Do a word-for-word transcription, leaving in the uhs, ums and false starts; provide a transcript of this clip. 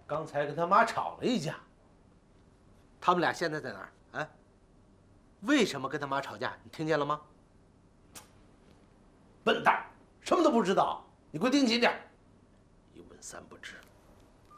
刚才跟他妈吵了一架。 他们俩现在在哪儿？哎，为什么跟他妈吵架？你听见了吗？ 笨蛋，什么都不知道，你给我盯紧点。 一问三不知。